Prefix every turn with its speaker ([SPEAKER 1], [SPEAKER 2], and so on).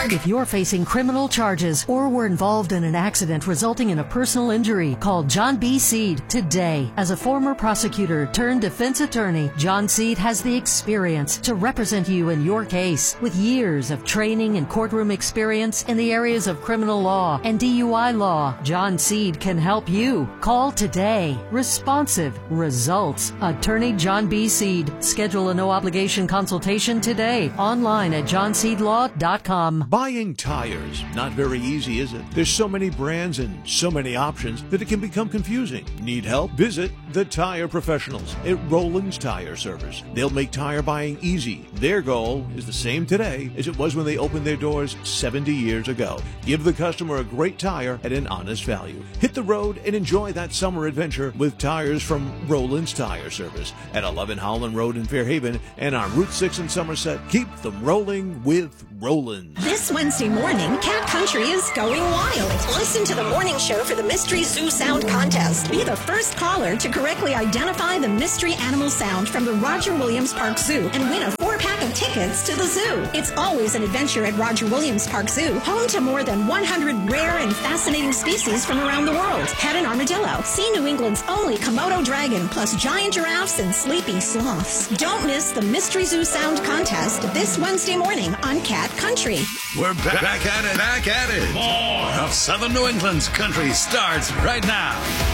[SPEAKER 1] If you're facing criminal charges or were involved in an accident resulting in a personal injury, call John B. Seed today. As a former prosecutor turned defense attorney, John Seed has the experience to represent you in your case. With years of training and courtroom experience in the areas of criminal law and DUI law, John Seed can help you. Call today. Responsive results. Attorney John B. Seed. Schedule a no-obligation consultation today online at johnseedlaw.com.
[SPEAKER 2] Buying tires, not very easy, is it? There's so many brands and so many options that it can become confusing. Need help? Visit the Tire Professionals at Roland's Tire Service. They'll make tire buying easy. Their goal is the same today as it was when they opened their doors 70 years ago. Give the customer a great tire at an honest value. Hit the road and enjoy that summer adventure with tires from Roland's Tire Service at 11 Howland Road in Fairhaven and on Route 6 in Somerset. Keep them rolling with Roland's.
[SPEAKER 3] This Wednesday morning, Cat Country is going wild. Listen to the morning show for the Mystery Zoo Sound Contest. Be the first caller to correctly identify the mystery animal sound from the Roger Williams Park Zoo and win a 4-pack of tickets to the zoo. It's always an adventure at Roger Williams Park Zoo, home to more than 100 rare and fascinating species from around the world. Pet an armadillo. See New England's only Komodo dragon, plus giant giraffes and sleepy sloths. Don't miss the Mystery Zoo Sound Contest this Wednesday morning on Cat Country.
[SPEAKER 4] We're back at it. More of Southern New England's country starts right now.